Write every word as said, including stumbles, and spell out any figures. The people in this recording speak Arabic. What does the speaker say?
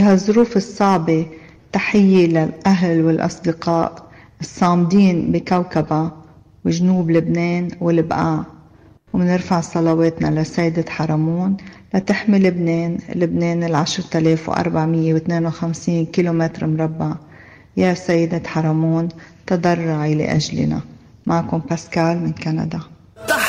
بهالظروف الصعبة تحية للأهل والأصدقاء الصامدين بكوكبة وجنوب لبنان والبقاع، ومنرفع صلواتنا لسيدة حرمون لتحمي لبنان لبنان العشرة آلاف وأربعمية واثنين وخمسين كيلومتر مربع. يا سيدة حرمون تضرعي لأجلنا. معكم باسكال من كندا.